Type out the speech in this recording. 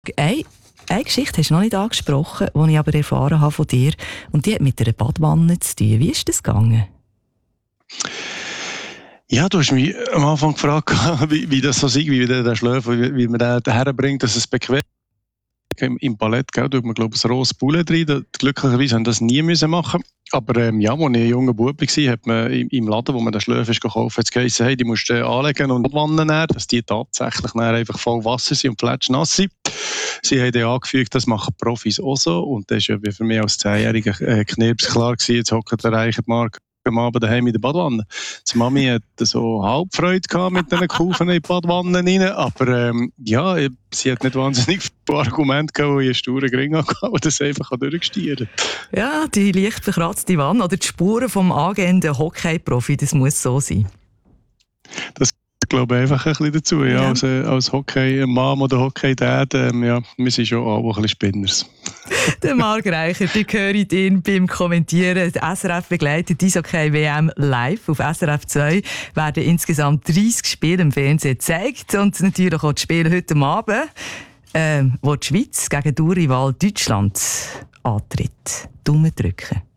Eine Geschichte hast du noch nicht angesprochen, die ich aber erfahren habe von dir. Und die hat mit einer Badwanne zu tun. Wie ist das gegangen? Ja, du hast mich am Anfang gefragt, wie das so ist, wie der Schläfer, wie man den herbringt, dass es bequem ist. Im Ballett tut man, glaube ich, ein rohes Bullet rein. Glücklicherweise haben das nie müssen machen. Aber als ich ein junger Bub war, hat man im Laden, wo man den Schläfer gekauft hat, geheißen, hey, die musst du anlegen und Badwanne nehmen, dass die tatsächlich einfach voll Wasser sind und fletschnass sind. Sie haben dann angefügt, das machen Profis auch so. Und das war ja für mich als 10-jähriger Knirps klar gewesen, jetzt hockt der reiche Mark am Abend daheim in der Badwanne. Die Mami hat so halb Freude gehabt mit diesen Kufen in die Badwanne rein, aber sie hat nicht wahnsinnig viele Argumente gehabt, die ich einen sturen Gring hatte, und das einfach durchgestiert. Ja, die leicht verkratzte Wanne oder die Spuren vom angehenden Hockey-Profi, das muss so sein. Das glaube ich einfach ein bisschen dazu. Ja. Als Hockey-Mom oder Hockey-Dad, wir sind schon auch ein bisschen Spinners. Der Marc Reichert, ihr hört ihn beim Kommentieren. Die SRF begleitet die Eishockey-WM live. Auf SRF 2 werden insgesamt 30 Spiele im Fernsehen gezeigt. Und natürlich auch die Spiele heute Abend, wo die Schweiz gegen den Rival Deutschland antritt. Daumen drücken.